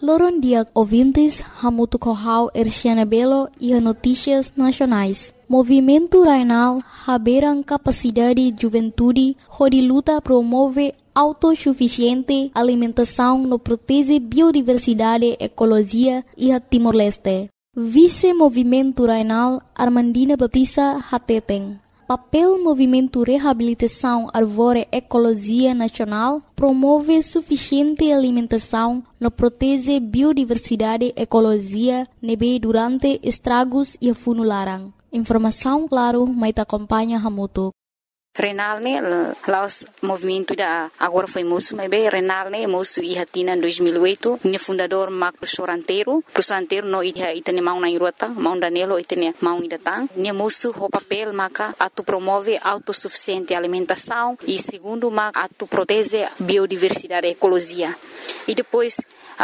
Loron dia ouvintes, Hamutu Kohau Erciana Belo e Notícias Nacionais. Movimento Rainal haberam capacidade juventude, onde luta promove autossuficiente alimentação no protege biodiversidade, ecologia e a Timor-Leste. Vice-Movimento Rainal Armandina Batista Hateteng. Papel Movimento Reabilitação Árvore Ecologia Nacional promove suficiente alimentação no protege biodiversidade ecologia nebe durante estragos e funularan. Informação claro, mas acompanha Hamutu. Renal laos movimento da agora foi moço, mas bem Renal moço e hatina em 2008, minha fundador Marco professor anteiro no itene mão na irota, mão danelo itene mão idatang, minha moço o papel maca atu promove autossuficiente alimentação e segundo maca atu protege biodiversidade ecologia. E depois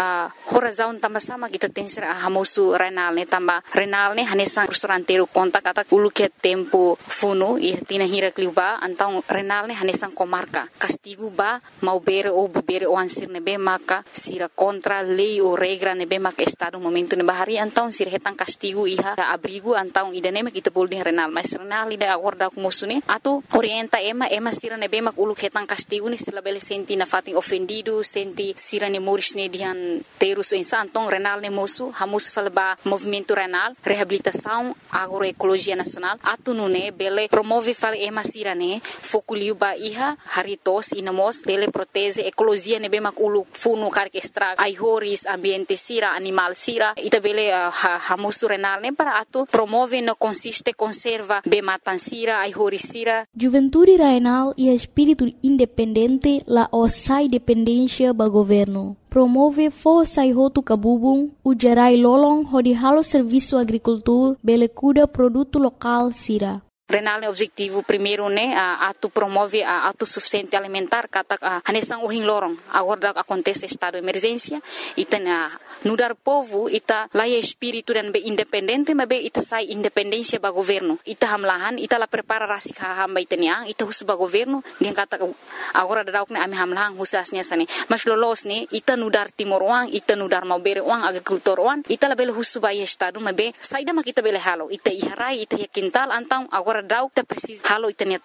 razão também sama kita tem ser hamosu Renal também Renal hanesang professor anteiro conta kata ulu que tempo funo e tina hira kliuba então Renal hanesang comarca castigo ba mau bere ou bebere o ansir nebe maka sira contra lei ou regra nebe maka estado momento ne bahari então sira hetang castigo iha abrigo então idane kita bolding Renal mas Renal ida acorda com mosune atu orienta ema sira nebe mak ulu hetang castigo ni sila bele senti na fating ofendido senti sira ne moris ne dihan terus então Renal ne moço hamus falba movimento Renal reabilitação agroecologia nacional atu nune bele promove fal emasira ne foculiu ba iha haritos inamos bele protege ecologia ne be makulu funu kar que estraga ai horis ambiente sira animal sira ita bele hamus Renal ne para atu promove no consiste conserva be matan sira ai horis sira Juventude Renal e espírito independente la osai dependência ba governo promove força e roto cabubung, o gerai lolong hodi halo serviço agricultor, bele cuida produto local sira. Renal objetivo primeiro né atu promove a autossuficiente alimentar kata hanesang uhin lorong agora acontece estado de emergência ita nudar povo ita laia espírito dan be independente mas be ita sai independência ba governo ita hamlahan ita la prepara rasik hamba itania ita hus ba governo dia kata agora dadauk ne ami hamlahan husasnya sane mas lolos ne ita nudar timor uang ita nudar mau bere uang agrikultor uang ita la bele hus ba estado mas be saida ma kita bele halo ita iharai ita kintal antang agora dauk ta precisa halo itania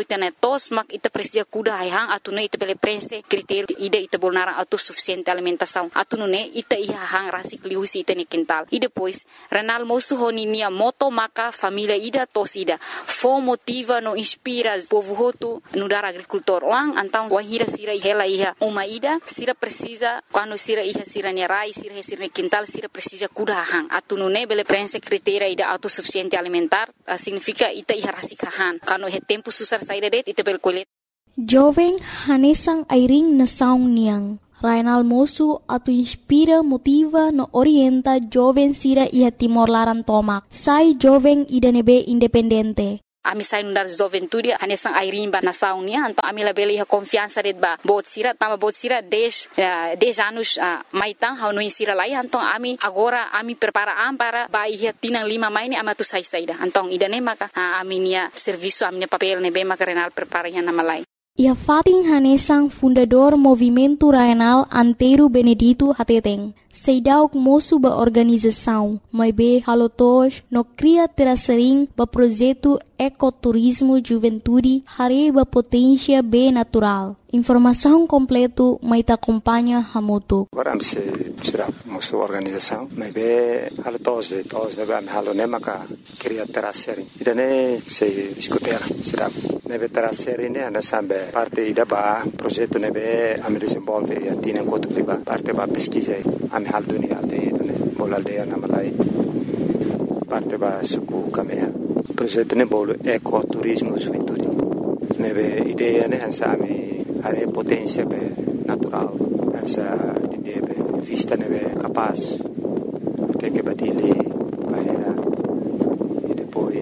tos mak ita precisa kuda hang atune ita bele prense critério ida ita bolnara autossuficiente alimentação atune ita hang rasik liusi itani quintal e depois Renal moço honinia moto maka família ida tos ida fo motiva no inspira povo hotu no dar agricultor lang antang wahira sira hela iha uma ida sira precisa quando sira iha sira nerai sira quintal sira precisa kuda hang atunune bele prense critério ida autossuficiente alimentar significa ita iha rasik han quando he tempo susar saída det ita bel kolet jovem hanesang airing na saung niang Rainal moço atu inspira, motiva, no orienta jovem sira ia Timor Laran tomak. Sai jovem ida nebe independente. Ami sai nundar juventude hanesang airimba na saunia então ami la beli confiança det ba bot sira 10 anos maitang hau sira lai então ami agora ami prepara para ba ia tinang 5 mai ni ama tu sai saida então ida ne maka ami nia serviço ami papel ne be maka Renal prepara ya nama lai. Ia fating hanesang fundador Movimento Rainal Anteiro Benedito Hateteng. Seidauk moço ba organização, mas be halotos no cria terasering ba projeto ecoturismo juventude hare ba potência be natural. Informação completo mas ta acompanha Hamutu. Agora se será moço organização, mas be halotos de ba halo nemaka cria terasering. Idane se discutir será nebe terasering ne ana sambe parte ida ba projeto nebe am desenvolve e atina enquanto liba parte ba pesquisa am hal dunia aldeia bol aldeia na Malai parte ba suku kamea projeto ne bol ecoturismo juventude nebe ideia ne hansa ami are potência be natural hansa ideia be vista nebe capaz até que batile bahera e depois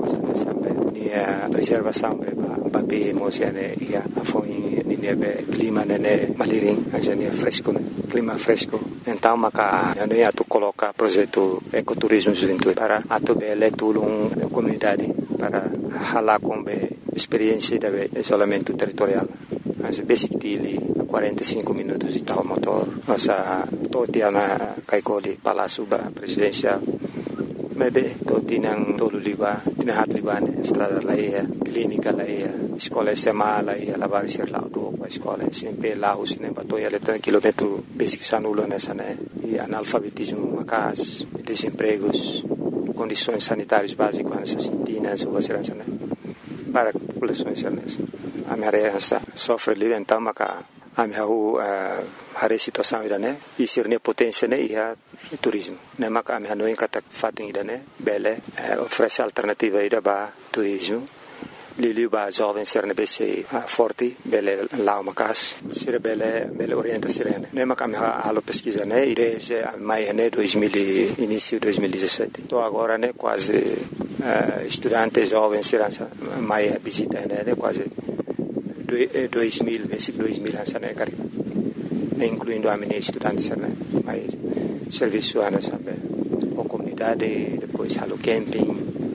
a preservação ba be mosiane ia afoi nebe clima nene maliring hansa fresco clima fresco então maka yani atu coloca projeto ecoturismo juventude para atu bele tulung comunidade para hala com experiência de isolamento territorial. Mas basic dele 45 minutos de tal motor, nossa totia na kaikoli Palácio Presidencial. Maybe totinang tolo liba, tinahat liba ne estrada laia, clínica laia, escola SMA laia, lavar ser lá do escola sempre lá o cinema toia letra quilômetro basic sanulo nessa né e analfabetismo macas, desempregos, condições sanitárias básicas nessa sintinas ou segurança né para populações nessa. A minha reação sofre livre então maca a minha hari situação ida né e ser ne potência né e turismo né maca a minha não encata fatem ida né bele oferece alternativa ida ba turismo Lili ba jovem ser ne bese forte bele lá macas ser bele orienta sirene né maca a minha alo pesquisa né desde maio né 2000 início 2017 então agora né quase estudantes jovens serança maio visita né quase 2000, basic 2000 sana kari, incluindo a minha estudante sana, mas serviço ana sabe, a comunidade depois halo camping,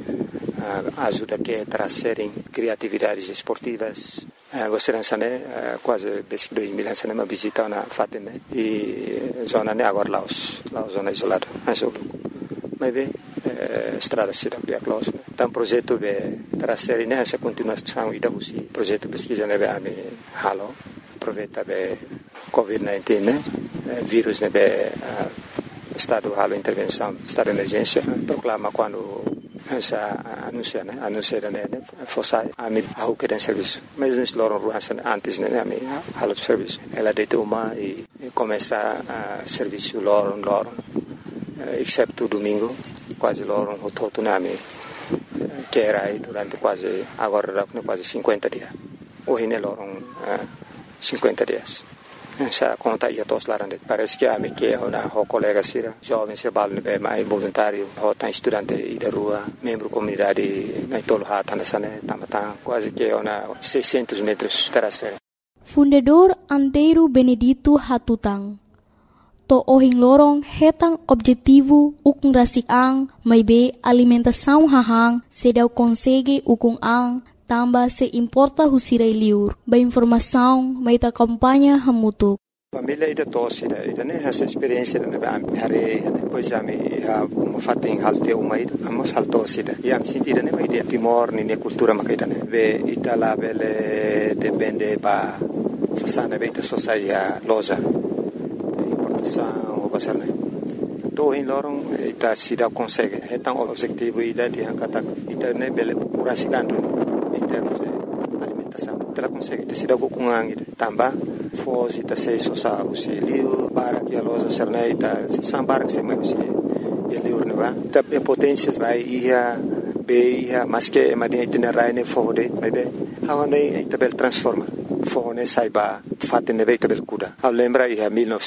ajuda que trazerem criatividades esportivas, você não sabe quase basic 2000 sana uma visita na fatem e zona né agora Laos zona isolada, mas bem estrada se dá close então projeto de trazer nessa continuação e da usi projeto pesquisa nebe a me halo aproveita be COVID-19 né vírus nebe estado halo intervenção estado de emergência proclama quando essa anuncia né fosse a me ao que den serviço mas nós loram ruança antes né a me halo serviço ela deita uma e começa a serviço loram exceto domingo quase loro hototo nami que era aí durante quase agora quase 50 dias hoje ne loro 50 dias essa conta ia todos lá parece que a me que uma colega sira jovem se balne be mais voluntário hota estudante e da rua membro comunidade na tolo hata nessa né tamata quase que uma 600 metros terasera Fundador Antero Benedito Hatutang to ohing lorong hetang objetivo ukung rasik ang may be alimentação hahang sedaw konsege ukung ang tamba se importa husiray liur ba informação may ta kampanya hamutuk. Família ida tosida ida ne essa experiência ne ba hare depois ami uma fating halte uma ida amos haltosida e am sentida ne mai de Timor ni ne cultura makaida ne be itala bele depende ba sasana be ita sosaia loja o basarne to in lorong ita sida consegue hetang objetivo ida di angkata ita ne bele curasigandu in termos de alimentação ita consegue ita sida kukungang ida tamba fos ita se sosa usi liu para que a loja serne ita sambar que se mai usi liu ne va ita potência rai ia be ia mas que madia ita rai ne fode bebe hawane ita bel transforma fone saiba fatte ne veta bel kuda lembra ia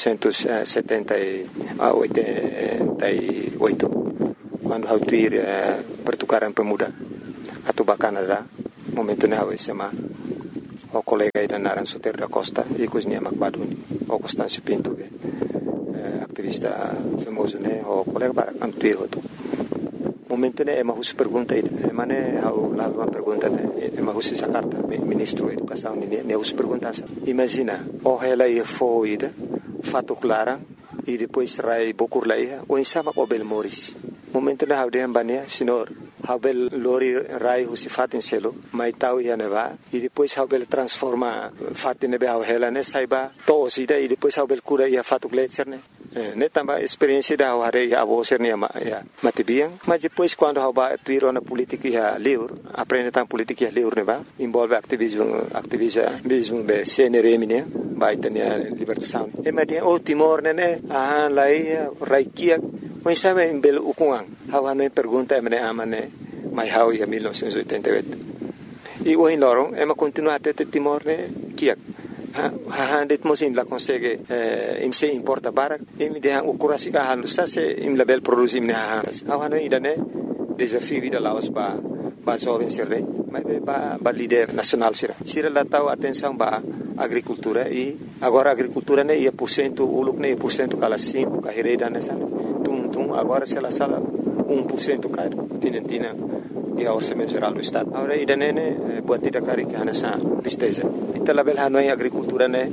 1988 quando hau tuir pertukaran pemuda atau Canada momento ne hau SMA o colega ida naran Soter da Costa e cozinha Macbaduni o Constâncio Pinto activista famoso ne o colega para antuir hoto momento ne ema hus pergunta ida emane hau lá uma pergunta ne ema hus essa carta ministro da educação ne hus pergunta imagina o ela ia foida fato clara e depois rai bokur laia o insama o bel moris momento ne hau de ambania senhor hau bel lori rai hus fatin selo mai tau ia neva e depois hau bel transforma fatin ne hau ela ne saiba to sida e depois hau bel cura ia fato gletser ne tambah experiência da hari a você ne matibiang mas depois quando hau ba tuiro na política ia liur aprende tam política ia liur ne ba envolve activismo be CNRM ne ba itania libertação e madia o Timor ne lai raikia o sabe em bel ukungang hau ne pergunta me amane mai hau ia 1988 e o lorong ema continua até Timor ne kiak det mosim la consegue im se importa barak im de o kurasi ka halu sa se im label produzim ne haras awano idane desafio vida laos ba jovem sirre mas ba líder nacional sira la tau atenção ba agricultura e agora agricultura ne ia porcento uluk ne porcento kala 5 ka hereda ne san tum agora se la sala 1% caro tinentina e a orçamento geral do estado agora idane ne buat tidak kari ke hanasa tristeza ita label hanoi agricultura ne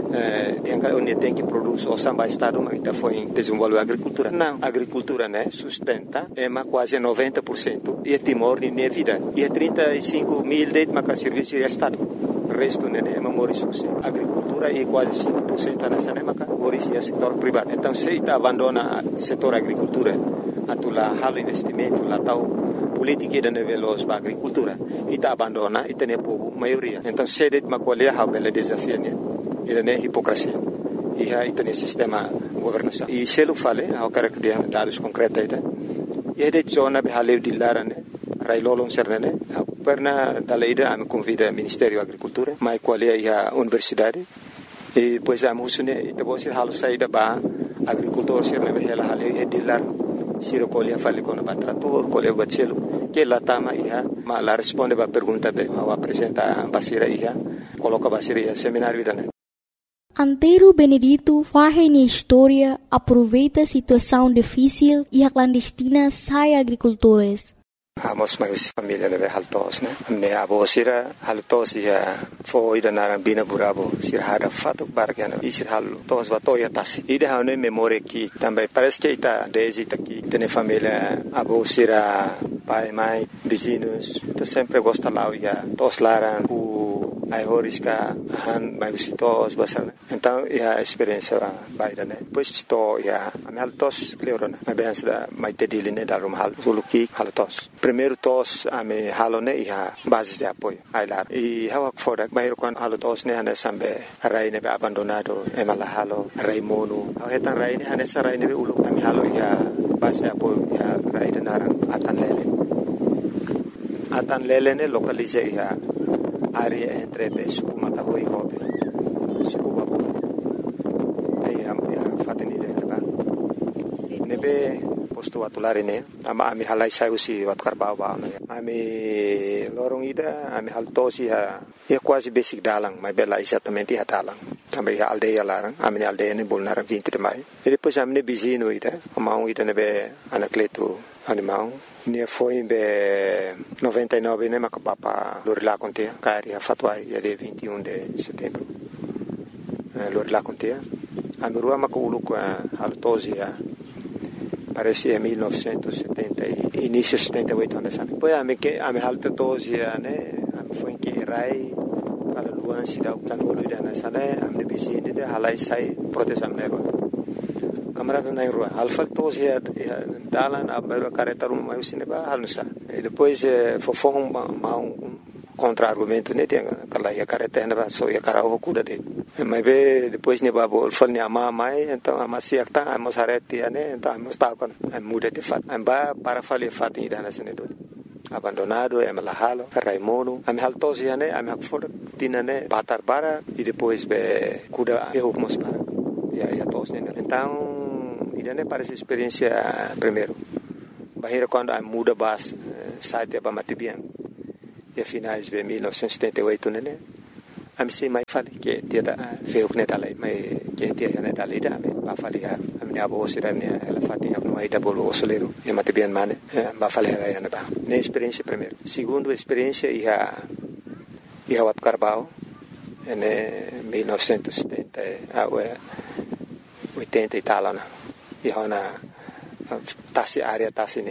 onde tem que produzir o samba estado, mas ainda foi desenvolver a agricultura. Não, a agricultura, né, sustenta quase 90% e Timor de vida. E 35 mil de serviço de estado. O resto é memória a agricultura e quase 5% nessa é setor privado. Então, se está abandona o setor agricultura, atulah hal investimento, lá tal política de veloz para a agricultura, e está abandona e tem povo maioria. Então, se de uma colher há bela desafio, né? Ele é hipocrisia. E aí tem sistema governação. E se ele fala, eu quero que dê dados concretos, e de zona behaleu de lara, né? Railolon cerne, perna da lei da me convida Ministério da Agricultura, mas qual é a universidade? E depois a musune, e depois a halu saída ba agricultor cerne behela haleu e de lar, se recolhe a fale com o trator, colhe o bacelo, que lá tama ia, mas lá responde a pergunta be, ao apresenta basira ia, coloca basira ia seminário da. Antero Benedito faz na história, aproveita a situação difícil e a clandestina sai agricultores. Amos mais família leve haltos, né? Me abo sira haltos ia foi da naran bina burabo sira hada fato bargana e sira haltos batoya tasi. Ida hane memória que também parece que está desde aqui tem família abo sira pai mãe vizinhos, então sempre gosta lá ia tos laran ai horisca han mai visitos basar. Então a experiência baida, né? Pois to ia a haltos cleorona. Mas bem da mai tediline da rum hal suluki haltos. Primeiro tos a me halone ia bases de apoio ai lar. E hawak foda mai kon haltos ne hane sambe rai ne abandonado emala halo rai mono. Hetan rai ne hane sarai ne ulu ami halo ia base de apoio ia rai de naran atan lele ne localize ia área entre suku mataho e hobe suku babu e am fateni de ba nebe posto atulare ne ama ami halai sai usi wat karbau ba no ami lorong ida ami haltosi ha quase basic dalang mai bela exatamente ha dalang também a aldeia larang ami aldeia ne bolnar 20 de maio e depois ami bizino ida amau ida nebe anacleto animal ne foi em 99 né macapapa lorila contea cari a fatuai de 21 de setembro lorila contea a mirua maculu com altosia parece 1970 início 78 anos depois a me alta tosia né a foi que rai para luan sida utanolo dana sana a me bizine de halai sai proteção nero kamera na rua alfa tosia dalan a bairro caretarum mais cineba halsa e depois fofong contra-argumento né tem aquela ia caretena ba so ia cara okuda de mas depois ne babo fal ne ama mai então ama siakta amos areti né então amos ta con muda de fat amba para fale fat ida na sene do abandonado e malahalo raimono am haltosia né am hakfor tinane batar para e depois be kuda e hukmos para ia tos né então idane parece experiência primeiro bahira quando a muda bas site ba matibian e finais de 1978 né a me sei mais fale que dia da feu que dalai mai que dia né dalai da me ba fale a minha avó sira né ela fatinha no aí da bolo osoleiro e matibian mane ba fale ela ba né experiência primeiro segundo experiência ia wat Carbau né 1970 a 80 e tal né e hona tasi área tasi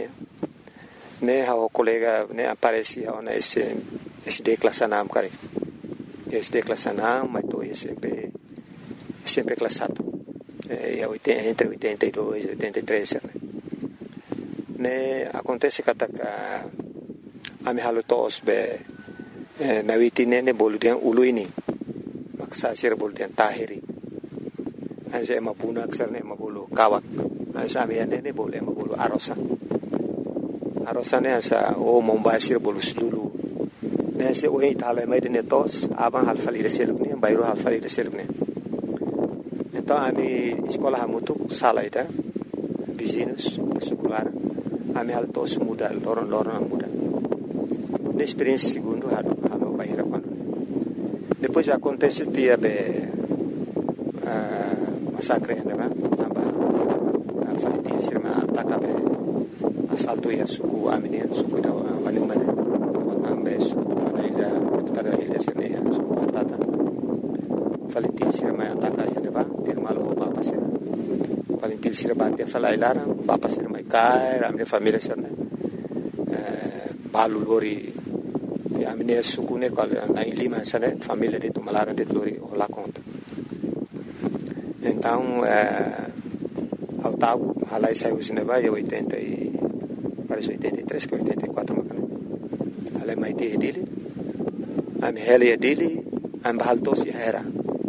né o colega né aparece hona esse declassanam cara esse declassanam mas tô sempre classado e entre 82 e 83 né acontece que a me halo tos be na witine ne boludian uluini maksa sir boludian tahiri anse mapuna aksarne mabulu kawak ansa miane ne bole mabulu arosa ne ansa o mombasir bolu sulu ne se o itala mai de tos aban halfali de selubni bayro halfali de selubni então ami escola hamutu sala ida vizinhos secular ami altos muda loron muda na experiência segundo halo bayra quando depois acontece dia be massacre né aba falitin sirma ataka be assalto ya suku amine suku da manumane ambe suku ida tada ilha sirne suku atata falitin sirma ataka valentil sira bate fala ilara papa sira mai kai a minha família sira balu lori a minha sukune qual na Lima sira família de Tumalara de lori lá conta então ao tago halai saiu cinema e 80 e parece 83 que 84 macana halai mai te dele am hele dele am bahaltos e era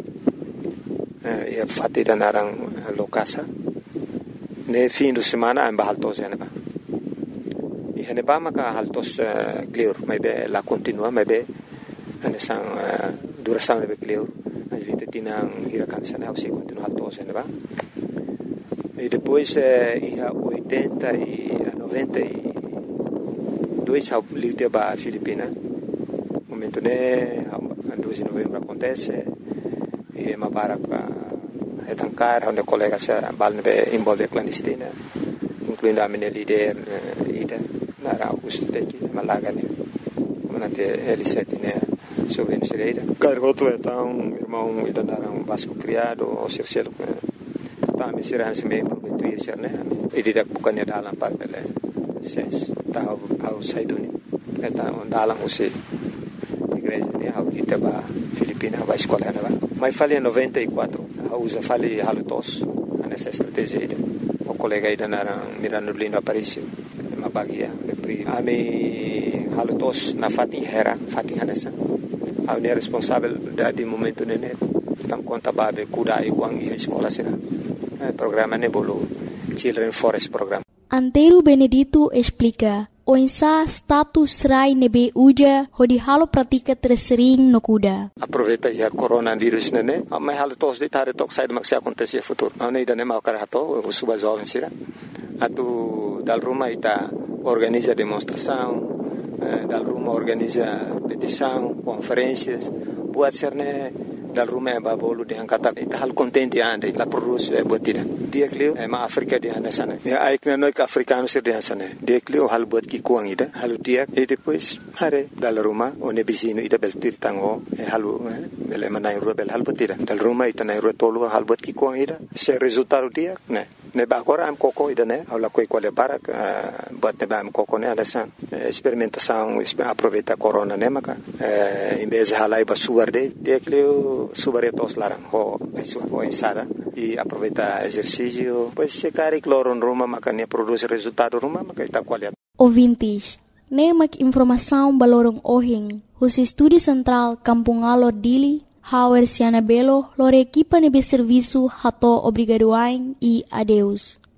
e fatida narang lokasa ne fim de semana am bahaltos e neba e neba maka haltos clear mai be la continua mai be anesang duração ne be clear as vite tinang hirakan sana ao se continua haltos e neba e depois em 80 e 92 ao livre ba Filipina momento né 2 de novembro acontece e uma barca retancar onde colega se balne envolve clandestina incluindo a minha líder ida na Augusto Teki Malaga né manante L7 né sobre a Sereira cargoto então irmão ida naram Vasco criado o Circelo tá me será se meio prometo ir ser né e direto bukannya dalam par bele ses tá ao saiduni então dalam você igreja né ao Itaba Filipina vai escola né mas falei em 94 a usa falei halutos nessa estratégia o colega ainda era mirando lindo apareceu uma bagia a me halutos na fatin nessa a minha responsável de momento né então conta babe cuidar igual e escola será programa nebolo Children Forest Program. Antero Benedito explica o insa status rai nebe uja hodi halo pratika tersering no kuda. Aproveita ya coronavírus nene, mas halo tos de tare tok sai maksi acontecer futuro. Não nem dane mau karato, o suba jovem sira. Atu dal rumah ita organiza demonstração, dal rumah organiza petição, conferências, buat serne dal rumah babolu de angkata ita hal contente ande la produce botida dia klio ma Afrika de anasana ya aikna no ka africano sir de anasana dia klio hal bot ki kuang ida hal dia e depois hare dal rumah one bisino ida bel tirtango halu bel manai rubel hal botida dal rumah ita nai rotolo hal bot ki kuang ida se resultado dia ne ba agora am coco ida ne aula coi quale barak bot ne ba am coco ne adasan experimentação aproveita corona ne maka em vez de halai ba suarde dia klio subaretos larang ho ensada e aproveita exercício pois se cari cloro ruma makanya produz resultado ruma maka ita qualidade ouvintes nemak informação balorong ohing os estúdio central Kampung Alor Dili Hauer Siana Belo lor equipa nebe serviço hato obrigado e adeus.